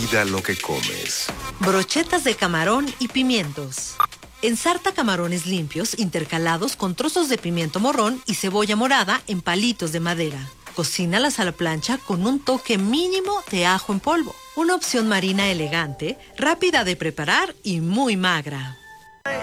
cuida lo que comes. Brochetas de camarón y pimientos. Ensarta camarones limpios intercalados con trozos de pimiento morrón y cebolla morada en palitos de madera. Cocínalas a la plancha con un toque mínimo de ajo en polvo. Una opción marina elegante, rápida de preparar y muy magra.